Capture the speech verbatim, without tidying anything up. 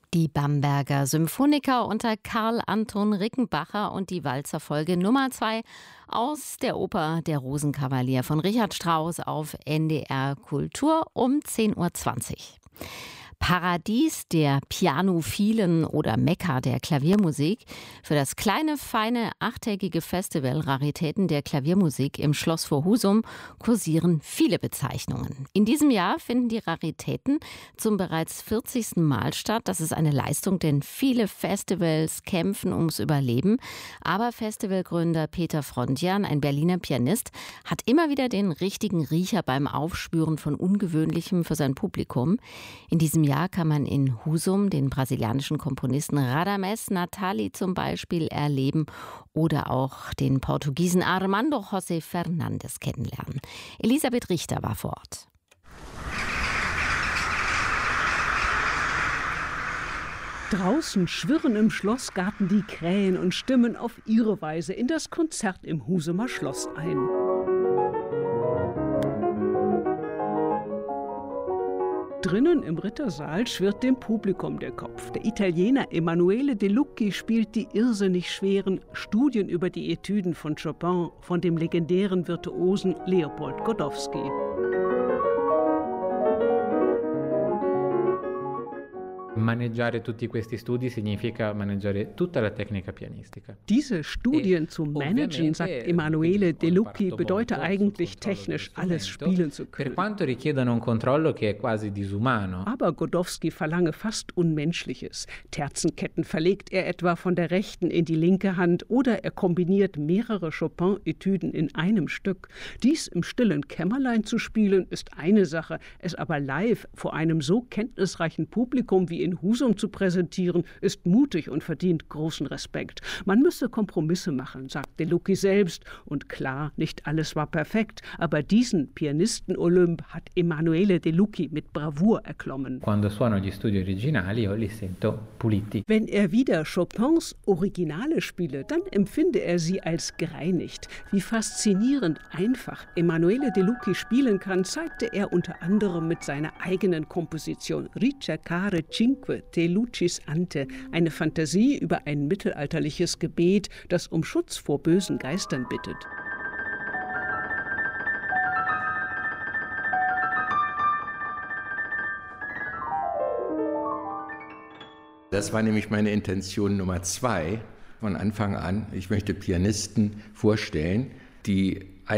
Die Bamberger Symphoniker unter Karl Anton Rickenbacher und die Walzerfolge Nummer zwei aus der Oper Der Rosenkavalier von Richard Strauss auf N D R Kultur um zehn Uhr zwanzig. Paradies der Pianophilen oder Mekka der Klaviermusik. Für das kleine, feine, achttägige Festival Raritäten der Klaviermusik im Schloss vor Husum kursieren viele Bezeichnungen. In diesem Jahr finden die Raritäten zum bereits vierzigsten Mal statt. Das ist eine Leistung, denn viele Festivals kämpfen ums Überleben. Aber Festivalgründer Peter Frontjan, ein Berliner Pianist, hat immer wieder den richtigen Riecher beim Aufspüren von Ungewöhnlichem für sein Publikum. In diesem Jahr kann man in Husum den brasilianischen Komponisten Radamés Natali zum Beispiel erleben oder auch den Portugiesen Armando José Fernandes kennenlernen. Elisabeth Richter war vor Ort. Draußen schwirren im Schlossgarten die Krähen und stimmen auf ihre Weise in das Konzert im Husumer Schloss ein. Drinnen im Rittersaal schwirrt dem Publikum der Kopf. Der Italiener Emanuele De Lucchi spielt die irrsinnig schweren Studien über die Etüden von Chopin von dem legendären Virtuosen Leopold Godowsky. Maneggiare tutti questi studi significa maneggiare tutta la tecnica pianistica. Diese Studien zu managen, sagt Emanuele De Lucchi, bedeutet eigentlich technisch alles spielen zu können. Per quanto richiedono un controllo che è quasi disumano. Aber Godowsky verlange fast Unmenschliches. Terzenketten verlegt er etwa von der rechten in die linke Hand oder er kombiniert mehrere Chopin-Etüden in einem Stück. Dies im stillen Kämmerlein zu spielen, ist eine Sache, es aber live vor einem so kenntnisreichen Publikum wie in Husum zu präsentieren, ist mutig und verdient großen Respekt. Man müsse Kompromisse machen, sagt De Lucchi selbst. Und klar, nicht alles war perfekt, aber diesen Pianisten-Olymp hat Emanuele De Lucchi mit Bravour erklommen. Quando suono gli studi originali, io li sento puliti. Wenn er wieder Chopins Originale spiele, dann empfinde er sie als gereinigt. Wie faszinierend einfach Emanuele De Lucchi spielen kann, zeigte er unter anderem mit seiner eigenen Komposition Ricercare Cinque De Lucis Ante, eine Fantasie über ein mittelalterliches Gebet, das um Schutz vor bösen Geistern bittet. Das war nämlich meine Intention Nummer zwei von Anfang an. Ich möchte Pianisten vorstellen, die